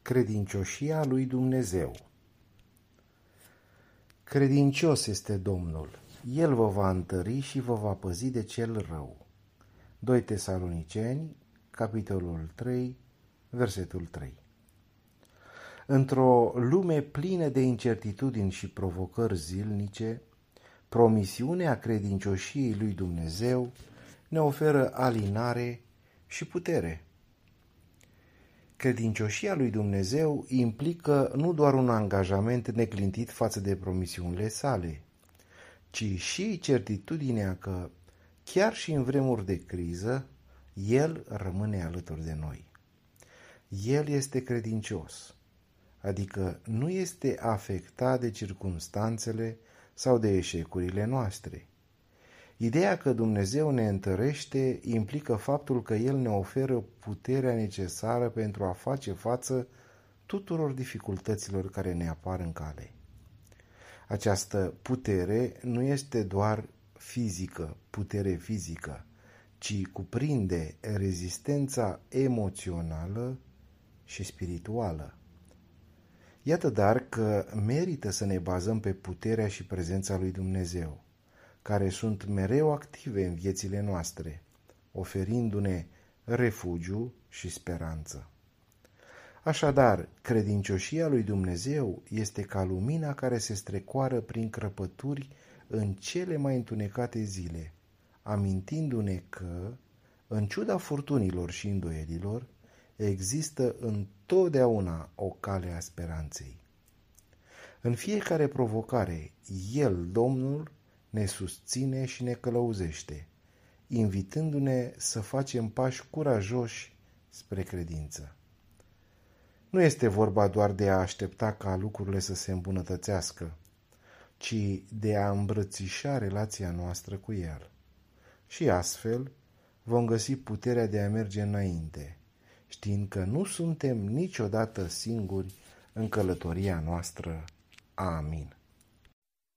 Credincioșia lui Dumnezeu. Credincios este Domnul, El vă va întări și vă va păzi de cel rău. 2 Tesaloniceni, capitolul 3, versetul 3. Într-o lume plină de incertitudini și provocări zilnice, promisiunea credincioșiei lui Dumnezeu ne oferă alinare și putere. Credincioșia lui Dumnezeu implică nu doar un angajament neclintit față de promisiunile sale, ci și certitudinea că, chiar și în vremuri de criză, El rămâne alături de noi. El este credincios, adică nu este afectat de circumstanțele sau de eșecurile noastre. Ideea că Dumnezeu ne întărește implică faptul că El ne oferă puterea necesară pentru a face față tuturor dificultăților care ne apar în cale. Această putere nu este doar putere fizică, ci cuprinde rezistența emoțională și spirituală. Iată dar că merită să ne bazăm pe puterea și prezența lui Dumnezeu, care sunt mereu active în viețile noastre, oferindu-ne refugiu și speranță. Așadar, credincioșia lui Dumnezeu este ca lumina care se strecoară prin crăpături în cele mai întunecate zile, amintindu-ne că, în ciuda furtunilor și îndoielilor, există întotdeauna o cale a speranței. În fiecare provocare, El, Domnul, ne susține și ne călăuzește, invitându-ne să facem pași curajoși spre credință. Nu este vorba doar de a aștepta ca lucrurile să se îmbunătățească, ci de a îmbrățișa relația noastră cu El. Și astfel vom găsi puterea de a merge înainte, știind că nu suntem niciodată singuri în călătoria noastră. Amin.